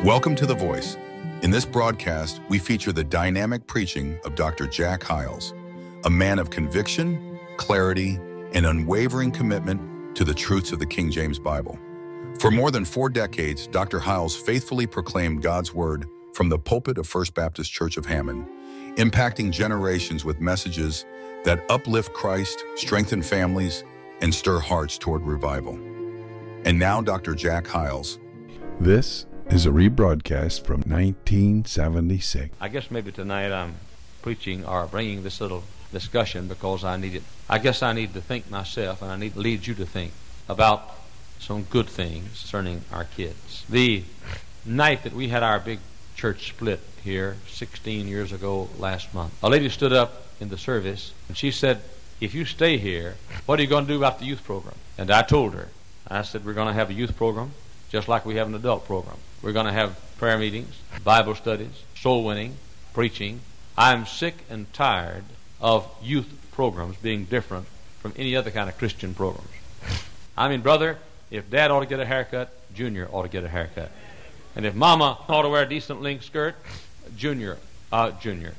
Welcome to The Voice. In this broadcast, we feature the dynamic preaching of Dr. Jack Hyles, a man of conviction, clarity, and unwavering commitment to the truths of the King James Bible. For more than 4 decades, Dr. Hyles faithfully proclaimed God's word from the pulpit of First Baptist Church of Hammond, impacting generations with messages that uplift Christ, strengthen families, and stir hearts toward revival. And now, Dr. Jack Hyles. This is a rebroadcast from 1976. I guess maybe tonight I'm preaching or bringing this little discussion because I need it. I guess I need to think myself, and I need to lead you to think about some good things concerning our kids. The night that we had our big church split here 16 years ago last month, a lady stood up in the service and she said, "If you stay here, what are you going to do about the youth program?" And I told her, I said, we're going to have a youth program just like we have an adult program. We're going to have prayer meetings, Bible studies, soul winning, preaching. I'm sick and tired of youth programs being different from any other kind of Christian programs. I mean, brother, if Dad ought to get a haircut, Junior ought to get a haircut. And if Mama ought to wear a decent length skirt, Junior. By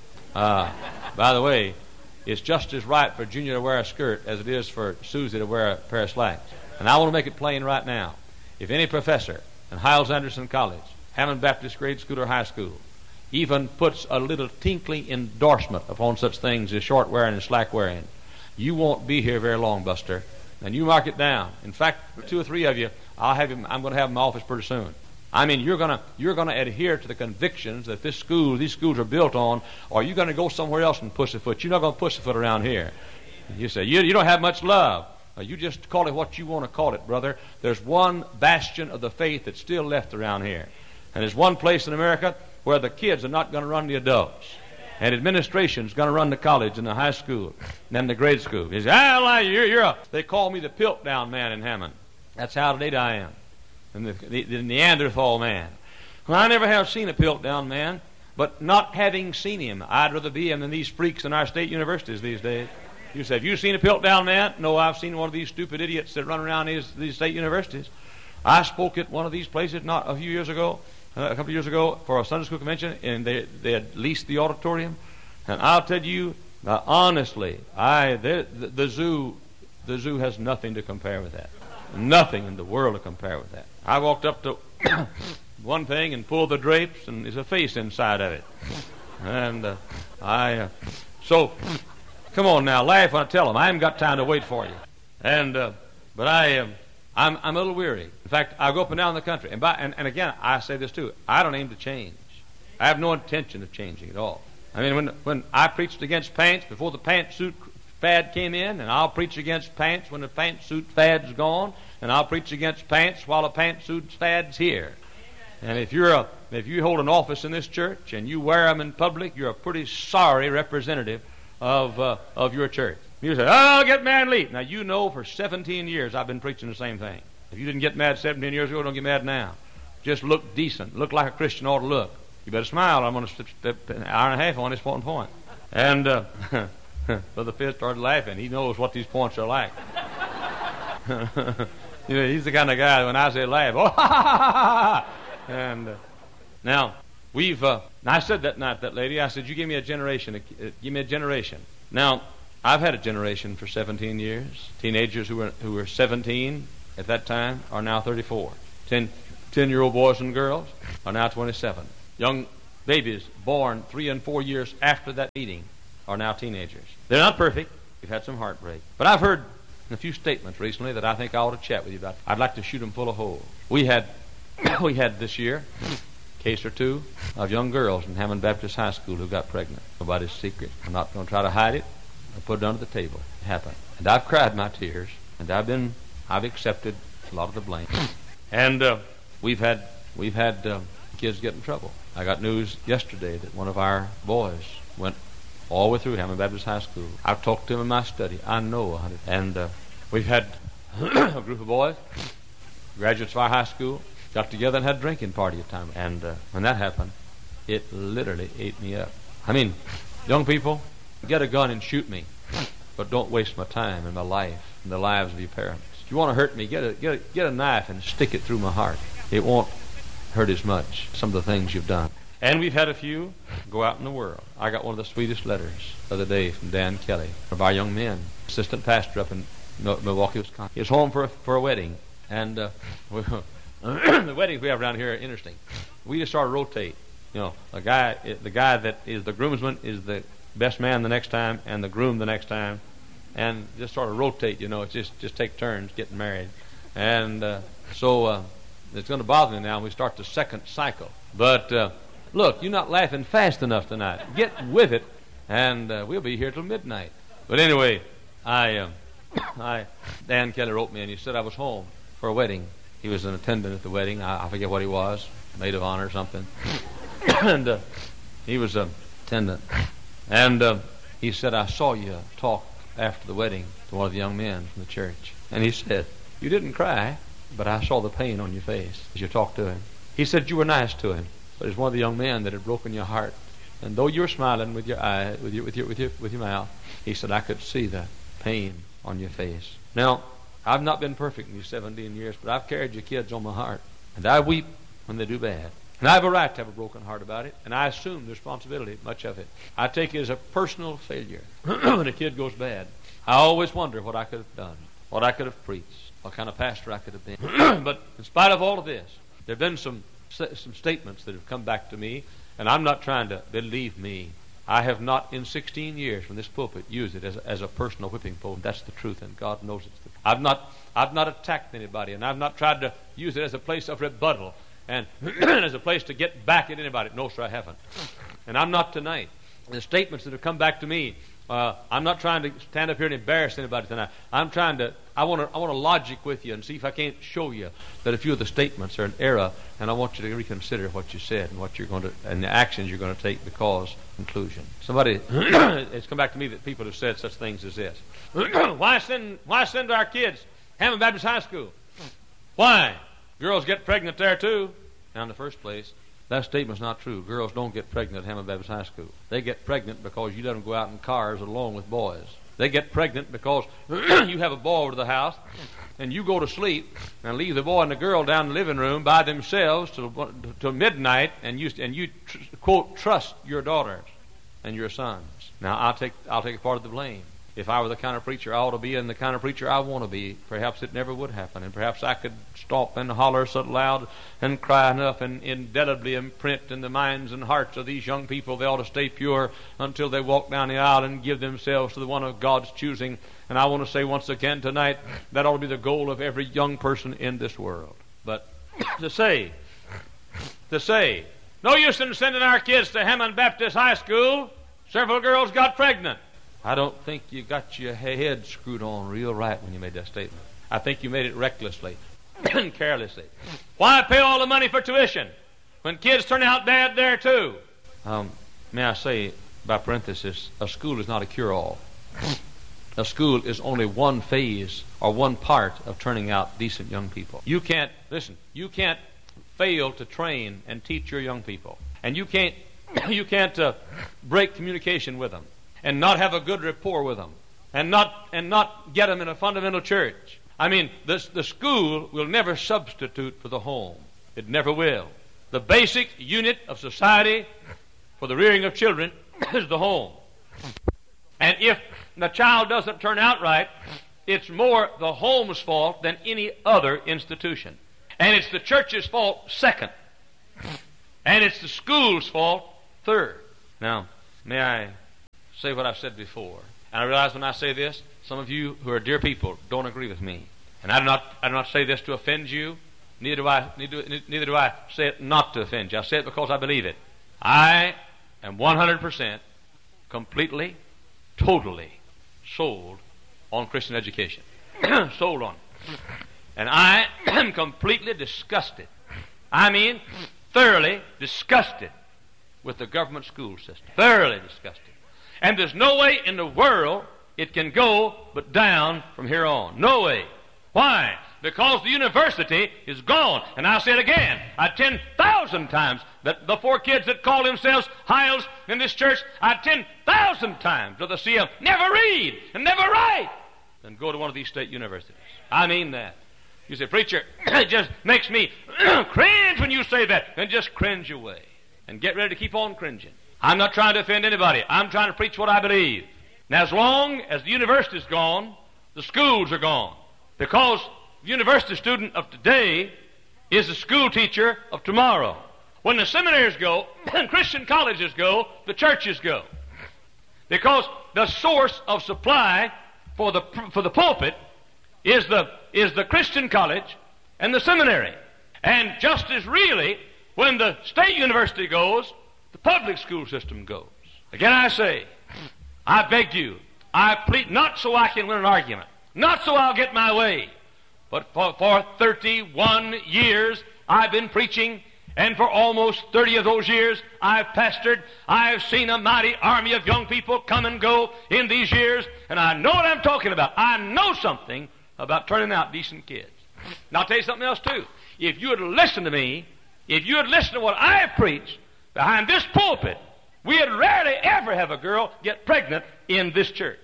the way, it's just as right for Junior to wear a skirt as it is for Susie to wear a pair of slacks. And I want to make it plain right now. If any professor in Hyles-Anderson College, Hammond Baptist Grade School or High School, even puts a little tinkling endorsement upon such things as short wearing and slack wearing, you won't be here very long, Buster. And you mark it down. In fact, 2 or 3 of you, I'm going to have in my office pretty soon. I mean, you're going to adhere to the convictions that these schools are built on, or you're going to go somewhere else and pussyfoot. You're not going to pussyfoot around here. You say, you don't have much love. You just call it what you want to call it, brother. There's one bastion of the faith that's still left around here. And there's one place in America where the kids are not going to run the adults. And administration's going to run the college and the high school and then the grade school. He says, they call me the Piltdown man in Hammond. That's how late I am. And the Neanderthal man. Well, I never have seen a Piltdown man, but not having seen him, I'd rather be him than these freaks in our state universities these days. You say, have you seen a Piltdown man? No, I've seen one of these stupid idiots that run around these state universities. I spoke at one of these places not a few years ago, a couple of years ago, for a Sunday school convention, and they had leased the auditorium. And I'll tell you, honestly, the zoo has nothing to compare with that. Nothing in the world to compare with that. I walked up to one thing and pulled the drapes, and there's a face inside of it. And so come on now, laugh when I tell them. I haven't got time to wait for you. And but I'm a little weary. In fact, I go up and down the country, and again I say this too. I don't aim to change. I have no intention of changing at all. I mean, when I preached against pants before the pantsuit fad came in, and I'll preach against pants when the pantsuit fad's gone, and I'll preach against pants while the pantsuit fad's here. And if you hold an office in this church and you wear them in public, you're a pretty sorry representative of your church. You say, "Oh, get mad and leave." Now, you know for 17 years I've been preaching the same thing. If you didn't get mad 17 years ago, don't get mad now. Just look decent. Look like a Christian ought to look. You better smile. I'm going to step an hour and a half on this point. And Brother Fitz started laughing. He knows what these points are like. He's the kind of guy that when I say laugh, oh, ha, ha, ha, ha. And now, I said that night, that lady, I said, you give me a generation. Give me a generation. Now, I've had a generation for 17 years. Teenagers who were 17 at that time are now 34. 10-year-old boys and girls are now 27. Young babies born 3 and 4 years after that meeting are now teenagers. They're not perfect. We've had some heartbreak. But I've heard a few statements recently that I think I ought to chat with you about. I'd like to shoot them full of holes. We had this year a case or 2 of young girls in Hammond Baptist High School who got pregnant. Nobody's secret. I'm not going to try to hide it. I'll put it under the table. It happened. And I've cried my tears, and I've accepted a lot of the blame. And we've had kids get in trouble. I got news yesterday that one of our boys went all the way through Hammond Baptist High School. I've talked to him in my study. I know 100. And we've had a group of boys, graduates of our high school, got together and had a drinking party at time. And when that happened, it literally ate me up. I mean, young people, get a gun and shoot me, but don't waste my time and my life and the lives of your parents. If you want to hurt me, get a knife and stick it through my heart. It won't heard as much, some of the things you've done. And we've had a few go out in the world. I got one of the sweetest letters the other day from Dan Kelly, one of our young men, assistant pastor up in Milwaukee, Wisconsin. He was home for a wedding, and the weddings we have around here are interesting. We just sort of rotate. You know, the guy that is the groomsman is the best man the next time, and the groom the next time, and just sort of rotate. You know, it's just take turns getting married, and so it's going to bother me now when we start the second cycle. But look, you're not laughing fast enough tonight. Get with it, and we'll be here till midnight. But anyway, Dan Kelly wrote me, and he said I was home for a wedding. He was an attendant at the wedding. I forget what he was, maid of honor or something. And he was an attendant. And he said, I saw you talk after the wedding to one of the young men from the church. And he said, you didn't cry, but I saw the pain on your face as you talked to him. He said you were nice to him, but it's one of the young men that had broken your heart. And though you were smiling with your eye, with your mouth, he said I could see the pain on your face. Now, I've not been perfect in these 17 years, but I've carried your kids on my heart, and I weep when they do bad. And I have a right to have a broken heart about it, and I assume the responsibility, much of it. I take it as a personal failure when a kid goes bad. I always wonder what I could have done, what I could have preached, what kind of pastor I could have been. But in spite of all of this, there have been some statements that have come back to me, and I'm not trying to believe me. I have not in 16 years from this pulpit used it as a personal whipping post. That's the truth, and God knows it's the truth. I've not attacked anybody, and I've not tried to use it as a place of rebuttal and as a place to get back at anybody. No, sir, I haven't. And I'm not tonight. The statements that have come back to me, I'm not trying to stand up here and embarrass anybody tonight. I want to logic with you and see if I can't show you that a few of the statements are an error, and I want you to reconsider what you said and what you're going to, and the actions you're going to take because conclusion. Somebody, it's come back to me that people have said such things as this. Why send our kids Hammond Baptist High School? Why? Girls get pregnant there too. Now, in the first place, that statement's not true. Girls don't get pregnant at Hammond Baptist High School. They get pregnant because you let them go out in cars along with boys. They get pregnant because you have a boy over to the house, and you go to sleep and leave the boy and the girl down in the living room by themselves till midnight, and you quote, trust your daughters and your sons. Now, I'll take a part of the blame. If I were the kind of preacher I ought to be and the kind of preacher I want to be, perhaps it never would happen, and perhaps I could stomp and holler so loud and cry enough and indelibly imprint in the minds and hearts of these young people they ought to stay pure until they walk down the aisle and give themselves to the one of God's choosing. And I want to say once again tonight, that ought to be the goal of every young person in this world. But to say, no use in sending our kids to Hammond Baptist High School, several girls got pregnant. I don't think you got your head screwed on real right when you made that statement. I think you made it recklessly and carelessly. Why pay all the money for tuition when kids turn out bad there too? May I say, by parenthesis, a school is not a cure-all. A school is only one phase or one part of turning out decent young people. You can't fail to train and teach your young people. And you can't break communication with them and not have a good rapport with them, and not get them in a fundamental church. I mean, the school will never substitute for the home. It never will. The basic unit of society for the rearing of children is the home. And if the child doesn't turn out right, it's more the home's fault than any other institution. And it's the church's fault second. And it's the school's fault third. Now, may I say what I've said before? And I realize when I say this, some of you who are dear people don't agree with me. And I do not say this to offend you. Neither do I say it not to offend you. I say it because I believe it. I am 100% completely, totally sold on Christian education. Sold on it. And I am completely disgusted. I mean, thoroughly disgusted with the government school system. Thoroughly disgusted. And there's no way in the world it can go but down from here on. No way. Why? Because the university is gone. And I'll say it again. 10,000 times that the four kids that call themselves Hiles in this church, 10,000 times do they see them never read and never write and go to one of these state universities. I mean that. You say, preacher, it just makes me cringe when you say that. Then just cringe away and get ready to keep on cringing. I'm not trying to offend anybody. I'm trying to preach what I believe. Now, as long as the university's gone, the schools are gone. Because the university student of today is the school teacher of tomorrow. When the seminaries go and Christian colleges go, the churches go. Because the source of supply for the pulpit is the Christian college and the seminary. And just as really, when the state university goes, the public school system goes. Again I say, I beg you, I plead, not so I can win an argument, not so I'll get my way, but for 31 years I've been preaching, and for almost 30 of those years I've pastored. I've seen a mighty army of young people come and go in these years, and I know what I'm talking about. I know something about turning out decent kids. Now I'll tell you something else too. If you would listen to me, if you would listen to what I have preached behind this pulpit, we would rarely ever have a girl get pregnant in this church.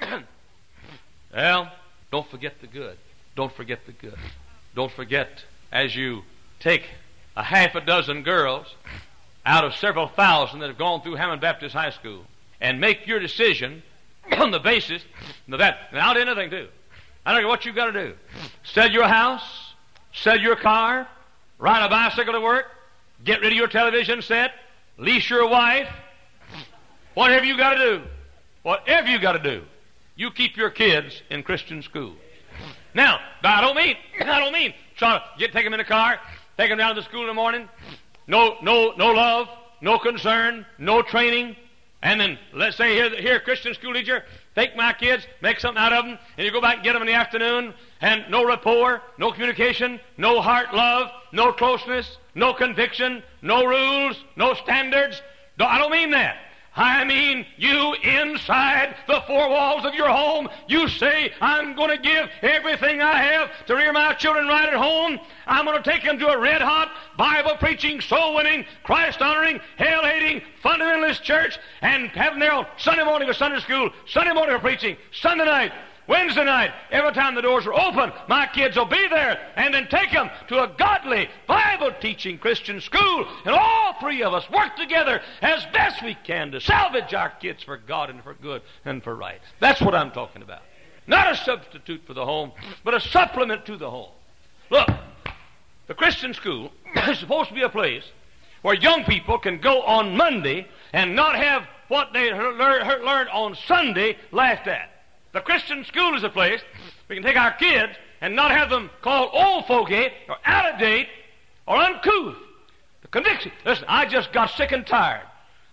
Well, don't forget the good. Don't forget the good. Don't forget, as you take a half a dozen girls out of several thousand that have gone through Hammond Baptist High School and make your decision on the basis of that. And I'll do anything too. I don't know what you've got to do. Sell your house, sell your car, ride a bicycle to work, get rid of your television set, lease your wife. Whatever you got to do, whatever you got to do, you keep your kids in Christian schools. Now, I don't mean try to take them in the car, take them down to the school in the morning. No love, no concern, no training. And then let's say here, Christian school teacher, take my kids, make something out of them, and you go back and get them in the afternoon, and no rapport, no communication, no heart love, no closeness, no conviction, no rules, no standards. I don't mean that. I mean, you inside the four walls of your home, you say, I'm going to give everything I have to rear my children right at home. I'm going to take them to a red-hot, Bible-preaching, soul-winning, Christ-honoring, hell-hating, fundamentalist church and have them there on Sunday morning for Sunday school, Sunday morning for preaching, Sunday night, Wednesday night, every time the doors are open, my kids will be there, and then take them to a godly, Bible-teaching Christian school, and all three of us work together as best we can to salvage our kids for God and for good and for right. That's what I'm talking about. Not a substitute for the home, but a supplement to the home. Look, the Christian school is supposed to be a place where young people can go on Monday and not have what they learned on Sunday laughed at. The Christian school is a place we can take our kids and not have them called old fogey or out of date or uncouth. The conviction. Listen, I just got sick and tired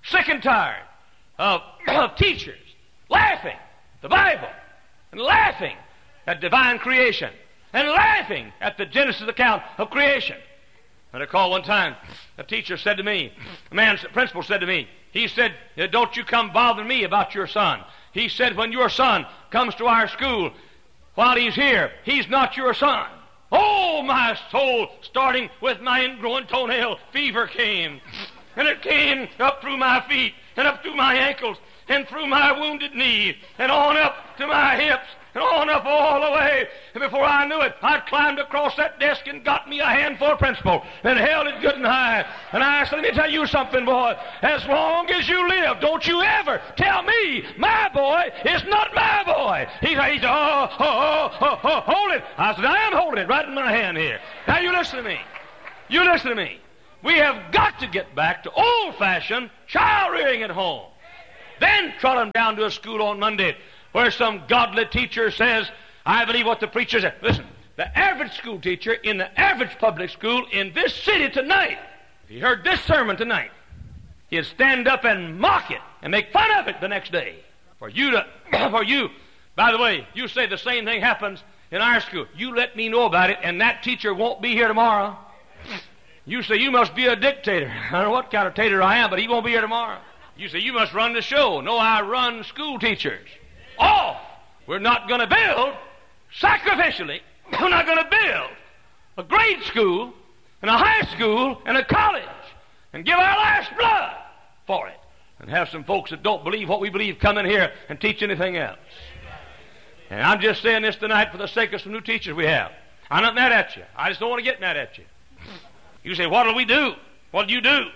of teachers laughing at the Bible and laughing at divine creation and laughing at the Genesis account of creation. I recall one time a teacher said to me, principal said to me, he said, don't you come bothering me about your son. He said, when your son comes to our school, while he's here, he's not your son. Oh, my soul, starting with my ingrowing toenail, fever came. And it came up through my feet, and up through my ankles, and through my wounded knee, and on up to my hips, and on up all the way. And before I knew it, I climbed across that desk and got me a handful of principal and held it good and high. And I said, let me tell you something, boy. As long as you live, don't you ever tell me my boy is not my boy. He said, hold it. I said, I am holding it right in my hand here. Now you listen to me. You listen to me. We have got to get back to old-fashioned child rearing at home. Then trot them down to a school on Monday where some godly teacher says, I believe what the preacher said. Listen, the average school teacher in the average public school in this city tonight, if he heard this sermon tonight, he'd stand up and mock it and make fun of it the next day. For you, by the way, you say the same thing happens in our school. You let me know about it, and that teacher won't be here tomorrow. You say, you must be a dictator. I don't know what kind of dictator I am, but he won't be here tomorrow. You say, you must run the show. No, I run school teachers. Oh, we're not going to build sacrificially. We're not going to build a grade school and a high school and a college and give our last blood for it and have some folks that don't believe what we believe come in here and teach anything else. And I'm just saying this tonight for the sake of some new teachers we have. I'm not mad at you. I just don't want to get mad at you. You say, what'll we do? What'll you do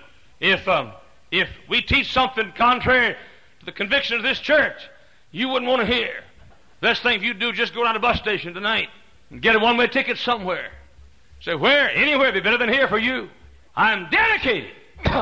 if we teach something contrary to the conviction of this church? You wouldn't want to hear. Best thing you do is just go down to the bus station tonight and get a one-way ticket somewhere. Say, where? Anywhere would be better than here for you. I'm dedicated,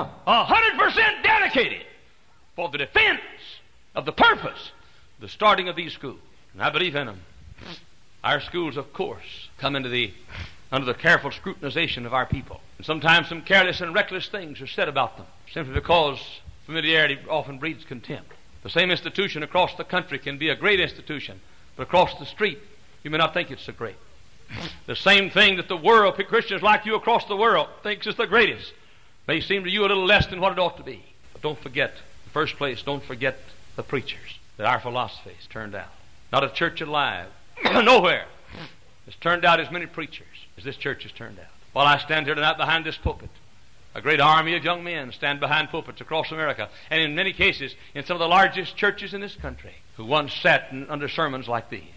100% dedicated for the defense of the purpose, the starting of these schools. And I believe in them. Our schools, of course, come under the careful scrutinization of our people. And sometimes some careless and reckless things are said about them, simply because familiarity often breeds contempt. The same institution across the country can be a great institution, but across the street, you may not think it's so great. The same thing that the world, Christians like you across the world, thinks is the greatest, may seem to you a little less than what it ought to be. But don't forget, in the first place, don't forget the preachers that our philosophy has turned out. Not a church alive, nowhere, has turned out as many preachers as this church has turned out. While I stand here tonight behind this pulpit, a great army of young men stand behind pulpits across America, and in many cases, in some of the largest churches in this country, who once sat under sermons like this,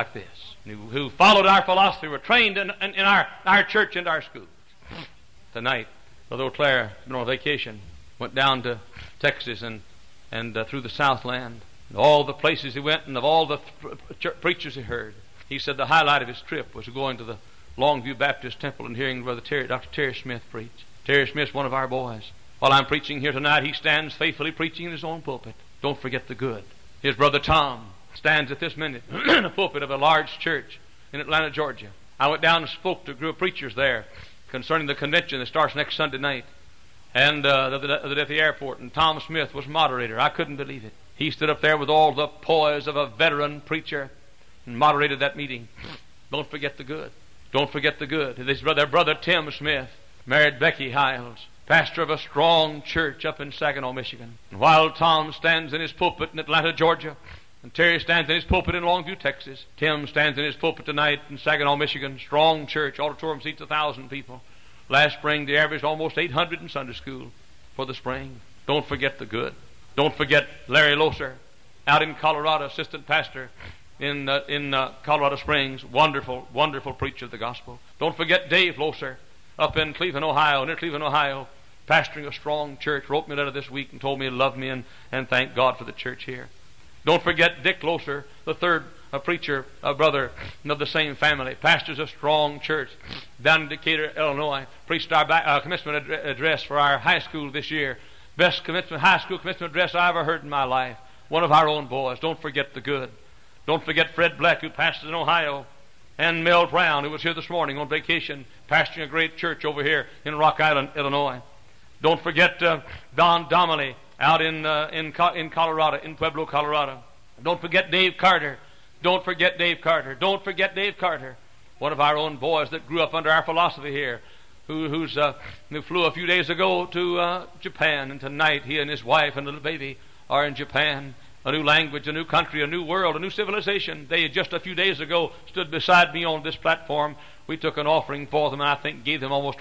who followed our philosophy, were trained in our church and our schools. Tonight, Brother O'Clair, been on vacation, went down to Texas and through the Southland, and all the places he went, and of all the preachers he heard, he said the highlight of his trip was going to the Longview Baptist Temple and hearing Dr. Terry Smith preach. Terry Smith's one of our boys. While I'm preaching here tonight, he stands faithfully preaching in his own pulpit. Don't forget the good. His brother Tom stands at this minute in the pulpit of a large church in Atlanta, Georgia. I went down and spoke to a group of preachers there concerning the convention that starts next Sunday night and at the airport, and Tom Smith was moderator. I couldn't believe it. He stood up there with all the poise of a veteran preacher and moderated that meeting. Don't forget the good. Don't forget the good. Their brother Tim Smith married Becky Hiles, pastor of a strong church up in Saginaw, Michigan. And while Tom stands in his pulpit in Atlanta, Georgia, and Terry stands in his pulpit in Longview, Texas, Tim stands in his pulpit tonight in Saginaw, Michigan. Strong church, auditorium seats 1,000 people. Last spring, they averaged almost 800 in Sunday school for the spring. Don't forget the good. Don't forget Larry Loser, out in Colorado, assistant pastor in Colorado Springs. Wonderful, wonderful preacher of the gospel. Don't forget Dave Loser, up in Cleveland, Ohio, near Cleveland, Ohio, pastoring a strong church. Wrote me a letter this week and told me he loved me and thanked God for the church here. Don't forget Dick Loser, the third preacher, a brother of the same family, pastors a strong church down in Decatur, Illinois. Preached our commencement address for our high school this year. Best high school commencement address I ever heard in my life. One of our own boys. Don't forget the good. Don't forget Fred Black, who pastors in Ohio, and Mel Brown, who was here this morning on vacation, pastoring a great church over here in Rock Island, Illinois. Don't forget Don Donnelly out in Colorado, in Pueblo, Colorado. Don't forget Dave Carter. Don't forget Dave Carter. Don't forget Dave Carter, one of our own boys that grew up under our philosophy here, who flew a few days ago to Japan, and tonight he and his wife and little baby are in Japan. A new language, a new country, a new world, a new civilization. They just a few days ago stood beside me on this platform. We took an offering for them, and I think gave them almost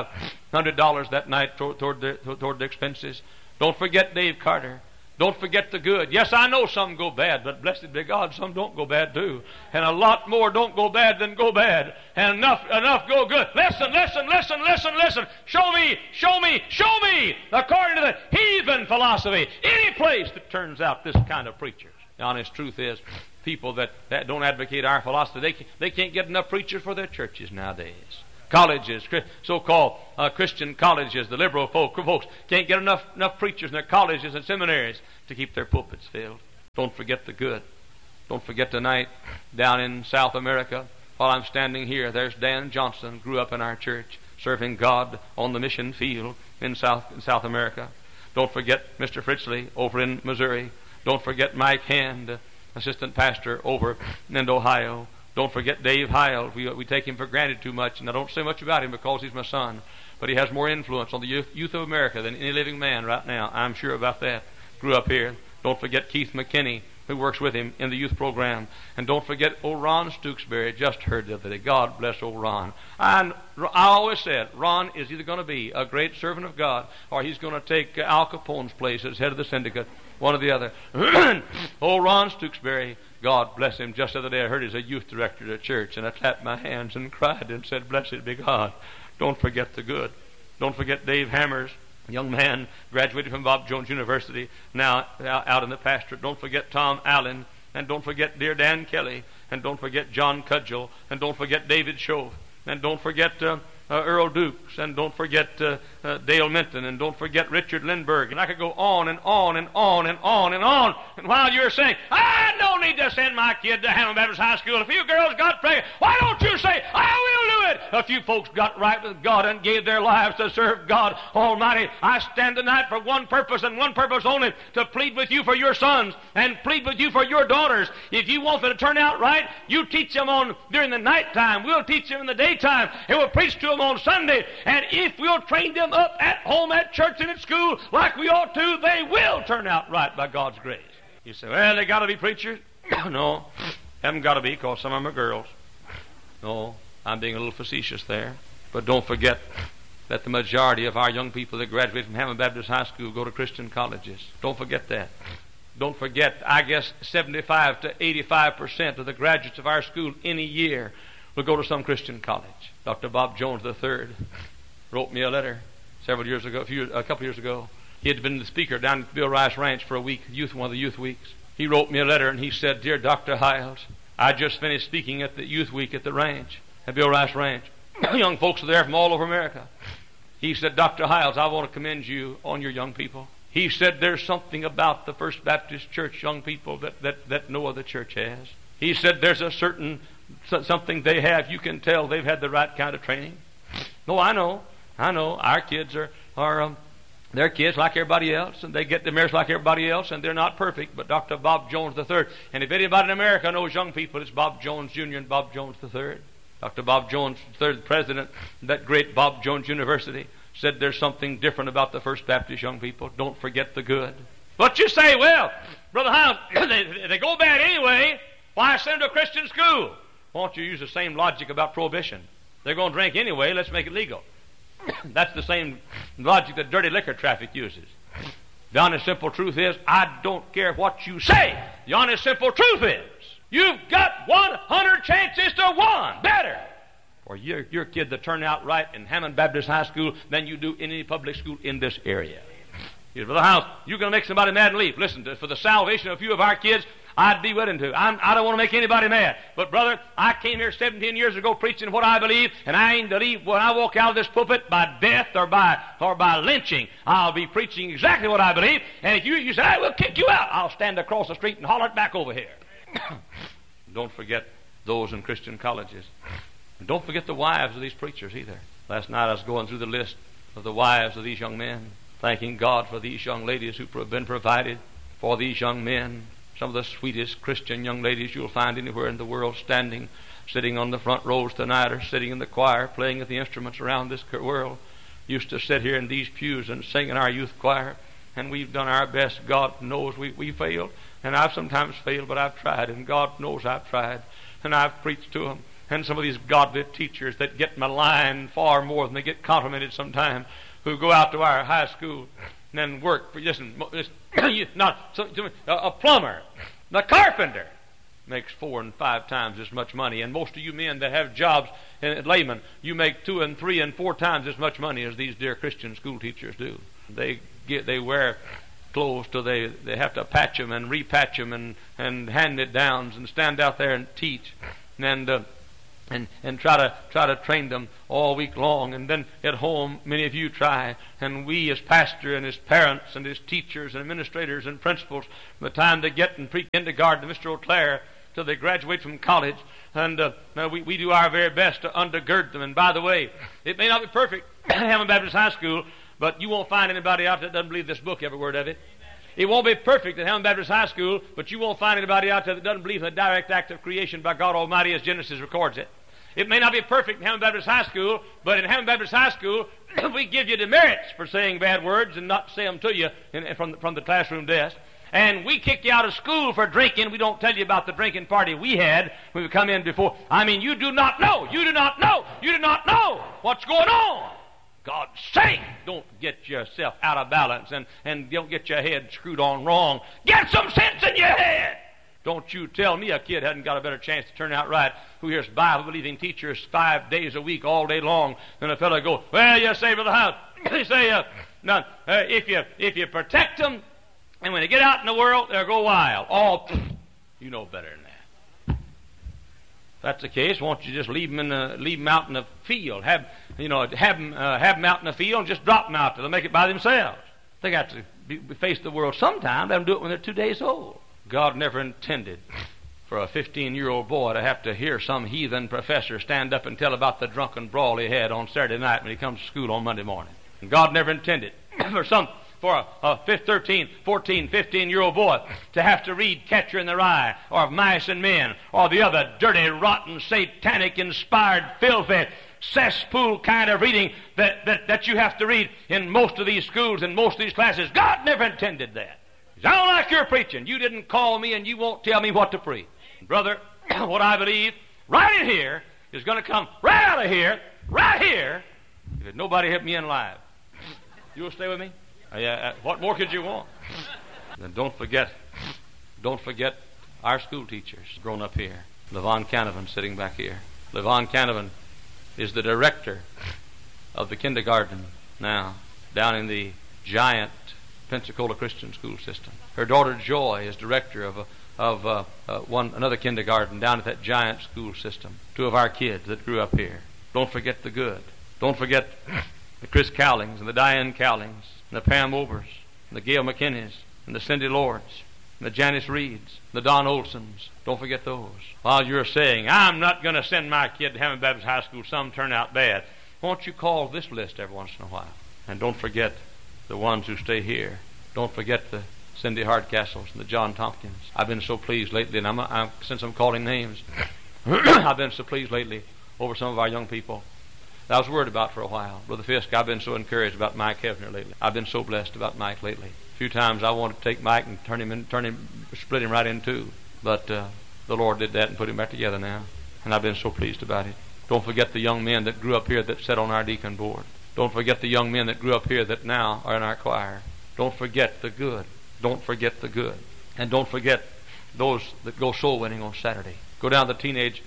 $2,500 that night toward the expenses. Don't forget Dave Carter. Don't forget the good. Yes, I know some go bad, but blessed be God, some don't go bad too. And a lot more don't go bad than go bad. And enough go good. Listen. Show me, according to the heathen philosophy, any place that turns out this kind of preachers. The honest truth is, people that don't advocate our philosophy, they can't get enough preachers for their churches nowadays. Colleges, so-called Christian colleges, the liberal folks can't get enough preachers in their colleges and seminaries to keep their pulpits filled. Don't forget the good. Don't forget tonight, down in South America, while I'm standing here, there's Dan Johnson, grew up in our church, serving God on the mission field in South America. Don't forget Mr. Fritzley over in Missouri. Don't forget Mike Hand, assistant pastor over in Ohio. Don't forget Dave Hiles. We take him for granted too much, and I don't say much about him because he's my son. But he has more influence on the youth of America than any living man right now. I'm sure about that. Grew up here. Don't forget Keith McKinney who works with him in the youth program. And don't forget old Ron Stooksbury. Just heard the other day. God bless old Ron. And I always said Ron is either going to be a great servant of God or he's going to take Al Capone's place as head of the syndicate, one or the other. Old Ron Stooksbury, God bless him. Just the other day I heard he's a youth director at a church, and I clapped my hands and cried and said, blessed be God. Don't forget the good. Don't forget Dave Hammers, a young man, graduated from Bob Jones University, now out in the pastorate. Don't forget Tom Allen, and don't forget dear Dan Kelly, and don't forget John Cudgel, and don't forget David Shove, and don't forget Earl Dukes, and don't forget Dale Minton, and don't forget Richard Lindbergh, and I could go on and on and on and on and on. And while you're saying, I don't need to send my kid to Hammond Baptist High School. If you girls got pregnant, why don't you say, I will do it? A few folks got right with God and gave their lives to serve God Almighty. I stand tonight for one purpose and one purpose only, to plead with you for your sons and plead with you for your daughters. If you want them to turn out right, you teach them during the nighttime. We'll teach them in the daytime, and we'll preach to them on Sunday. And if we'll train them up at home, at church, and at school like we ought to, they will turn out right by God's grace. You say, well, they got to be preachers? No, haven't got to be, because some of them are girls. No, I'm being a little facetious there. But don't forget that the majority of our young people that graduate from Hammond Baptist High School go to Christian colleges. Don't forget that. Don't forget, I guess 75 to 85% of the graduates of our school any year will go to some Christian college. Dr. Bob Jones III wrote me a letter a couple years ago. He had been the speaker down at Bill Rice Ranch for a week, one of the youth weeks. He wrote me a letter and he said, Dear Dr. Hiles, I just finished speaking at the youth week at the ranch, at Bill Rice Ranch. Young folks are there from all over America. He said, Dr. Hiles, I want to commend you on your young people. He said, there's something about the First Baptist Church young people that no other church has. He said, there's a certain something they have. You can tell they've had the right kind of training. No, I know. Our kids are they're kids like everybody else, and they get their marriage like everybody else, and they're not perfect. But Dr. Bob Jones III, and if anybody in America knows young people, it's Bob Jones Jr. and Bob Jones III. Dr. Bob Jones III, the president of that great Bob Jones University, said there's something different about the First Baptist young people. Don't forget the good. But you say, well, Brother Hiles, they go bad anyway. Why send them to a Christian school? Why don't you use the same logic about prohibition? They're going to drink anyway, let's make it legal. That's the same logic that dirty liquor traffic uses. The honest, simple truth is, I don't care what you say. The honest, simple truth is, you've got 100 chances to 1 better for your kid to turn out right in Hammond Baptist High School than you do in any public school in this area. You say, Brother Hiles, you're going to make somebody mad and leave. Listen, for the salvation of a few of our kids, I'd be willing to. I don't want to make anybody mad. But, brother, I came here 17 years ago preaching what I believe, and I ain't to leave when I walk out of this pulpit by death or by lynching. I'll be preaching exactly what I believe. And if you say, I will kick you out, I'll stand across the street and holler it back over here. Don't forget those in Christian colleges. And don't forget the wives of these preachers either. Last night I was going through the list of the wives of these young men, thanking God for these young ladies who have been provided for these young men. Some of the sweetest Christian young ladies you'll find anywhere in the world, sitting on the front rows tonight, or sitting in the choir, playing at the instruments around this world. Used to sit here in these pews and sing in our youth choir, and we've done our best. God knows we failed, and I've sometimes failed, but I've tried, and God knows I've tried, and I've preached to them. And some of these godly teachers that get maligned far more than they get complimented sometimes, who go out to our high school and then work for a plumber, the carpenter makes 4 and 5 times as much money, and most of you men that have jobs at laymen, you make 2 and 3 and 4 times as much money as these dear Christian school teachers do. They wear clothes till they have to patch them and repatch them and hand-me-downs and stand out there and teach and try to train them all week long. And then at home, many of you try. And we as pastor and as parents and as teachers and administrators and principals, from the time they get in pre-kindergarten to Mr. O'Clair till they graduate from college, and we do our very best to undergird them. And by the way, it may not be perfect at Hammond Baptist High School, but you won't find anybody out there that doesn't believe this book, every word of it. It won't be perfect at Hammond Baptist High School, but you won't find anybody out there that doesn't believe in the direct act of creation by God Almighty as Genesis records it. It may not be perfect in Hammond Baptist High School, but in Hammond Baptist High School, we give you demerits for saying bad words and not say them to you from the classroom desk. And we kick you out of school for drinking. We don't tell you about the drinking party we had when we come in before. I mean, you do not know. You do not know. You do not know what's going on. God's sake, don't get yourself out of balance and don't get your head screwed on wrong. Get some sense in your head. Don't you tell me a kid hasn't got a better chance to turn out right who hears Bible-believing teachers 5 days a week, all day long, than a fellow go, well, you say, Brother House, you say, no, if you protect them, and when they get out in the world, they'll go wild. All, you know better than that. If that's the case, why don't you just leave them out in the field? Have them out in the field and just drop them out there. They'll make it by themselves. They got to face the world sometime. Let them do it when they're 2 days old. God never intended for a 15-year-old boy to have to hear some heathen professor stand up and tell about the drunken brawl he had on Saturday night when he comes to school on Monday morning. And God never intended for a 13, 14, 15-year-old boy to have to read Catcher in the Rye or Mice and Men or the other dirty, rotten, satanic, inspired, filthy, cesspool kind of reading that you have to read in most of these schools and most of these classes. God never intended that. I don't like your preaching. You didn't call me and you won't tell me what to preach. Brother, what I believe right in here is going to come right out of here, right here, if nobody help me in live. You'll stay with me? What more could you want? Then don't forget our school teachers grown up here. Levon Canavan sitting back here. Levon Canavan is the director of the kindergarten now down in the giant Pensacola Christian school system. Her daughter Joy is director of another kindergarten down at that giant school system. 2 of our kids that grew up here. Don't forget the good. Don't forget the Chris Cowlings and the Diane Cowlings and the Pam Obers and the Gail McKinneys and the Cindy Lords and the Janice Reeds, the Don Olsons. Don't forget those. While you're saying, I'm not going to send my kid to Hammond Baptist High School, some turn out bad. Won't you call this list every once in a while? And don't forget the ones who stay here. Don't forget the Cindy Hardcastles and the John Tompkins. I've been so pleased lately, and since I'm calling names, I've been so pleased lately over some of our young people that I was worried about for a while. Brother Fisk, I've been so encouraged about Mike Hefner lately. I've been so blessed about Mike lately. A few times I wanted to take Mike and split him right in two, but the Lord did that and put him back together now, and I've been so pleased about it. Don't forget the young men that grew up here that sat on our deacon board. Don't forget the young men that grew up here that now are in our choir. Don't forget the good. Don't forget the good. And don't forget those that go soul winning on Saturday. Go down to teenage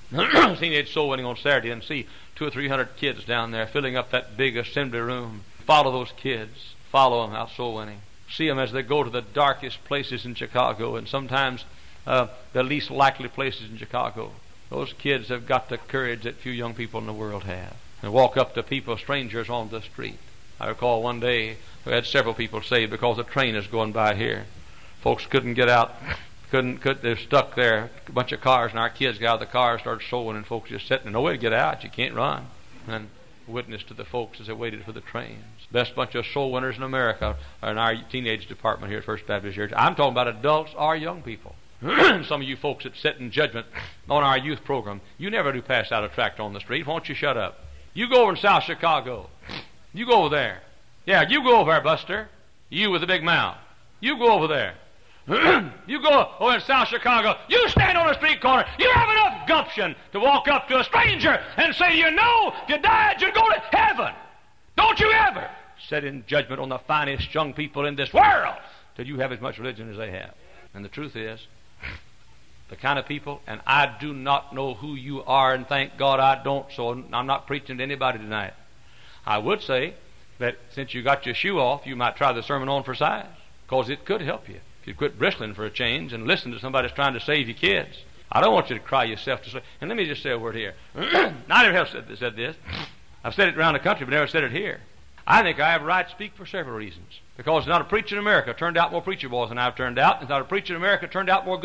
soul winning on Saturday and see 200 or 300 kids down there filling up that big assembly room. Follow those kids. Follow them out soul winning. See them as they go to the darkest places in Chicago and sometimes the least likely places in Chicago. Those kids have got the courage that few young people in the world have. And walk up to people, strangers on the street. I recall one day we had several people saved because a train is going by here. Folks couldn't get out. They're stuck there. A bunch of cars, and our kids got out of the car, started sowing, and folks just sitting there. No way to get out. You can't run. And witness to the folks as they waited for the trains. Best bunch of soul winners in America are in our teenage department here at First Baptist Church. I'm talking about adults or young people. Some of you folks that sit in judgment on our youth program, you never do pass out a tract on the street. Why don't you shut up? You go over in South Chicago. You go over there. Yeah, you go over there, Buster. You with the big mouth. You go over there. You go over in South Chicago. You stand on a street corner. You have enough gumption to walk up to a stranger and say, you know, if you died, you'd go to heaven. Don't you ever sit in judgment on the finest young people in this world till you have as much religion as they have. And the truth is, the kind of people, and I do not know who you are, and thank God I don't, so I'm not preaching to anybody tonight. I would say that since you got your shoe off, you might try the sermon on for size, because it could help you. If you quit bristling for a change and listen to somebody that's trying to save your kids. I don't want you to cry yourself to sleep. And let me just say a word here. I never have said this. I've said it around the country, but never said it here. I think I have a right to speak for several reasons. Because not a preacher in America turned out more preacher boys than I've turned out, and not a preacher in America turned out more good